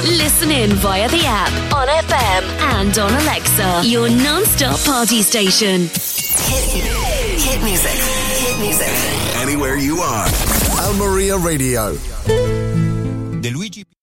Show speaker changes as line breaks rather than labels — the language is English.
Listen in via the app, on FM, and on Alexa. Your non-stop party station.
Hit music. Hit music.
Anywhere you are.
Almeria Radio.
De Luigi